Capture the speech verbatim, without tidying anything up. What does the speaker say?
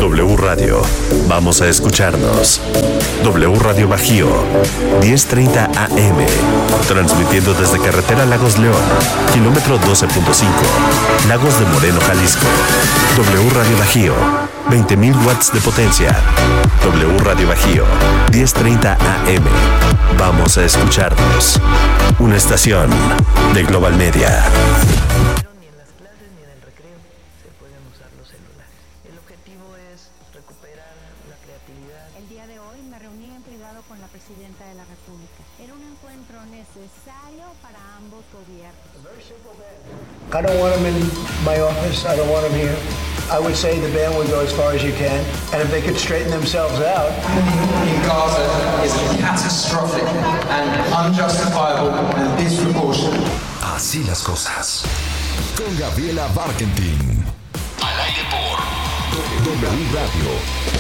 W Radio. Vamos a escucharnos. W Radio Bajío, diez treinta A M. Transmitiendo desde Carretera Lagos León, kilómetro doce punto cinco, Lagos de Moreno, Jalisco. W Radio Bajío, veinte mil watts de potencia. W Radio Bajío, diez treinta A M. Vamos a escucharnos. Una estación de Global Media. Ni en las clases ni en el recreo se pueden usar los celulares. El objetivo es recuperar la creatividad. El día de hoy me reuní en privado con la presidenta de la República. Era un encuentro necesario para ambos gobiernos. I don't want them in my office. I don't want them here. I would say the ban would go as far as you can, and if they could straighten themselves out. In Gaza is catastrophic and unjustifiable and disproportionate. Así las cosas. Con Gabriela Barkentin. Al aire por W Radio.